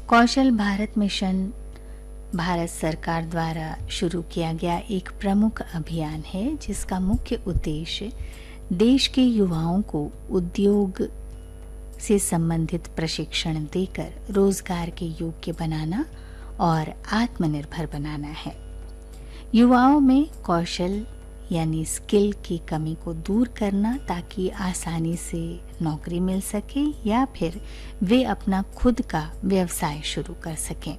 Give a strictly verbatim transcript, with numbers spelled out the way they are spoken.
कौशल Bharat mission Bharat सरकार द्वारा शुरू किया गया एक प्रमुख अभियान है, जिसका मुख्य उद्देश्य देश के युवाओं को उद्योग से संबंधित प्रशिक्षण देकर रोजगार के योग्य बनाना और आत्मनिर्भर बनाना है। युवाओं में कौशल यानी स्किल की कमी को दूर करना, ताकि आसानी से नौकरी मिल सके या फिर वे अपना खुद का व्यवसाय शुरू कर सकें।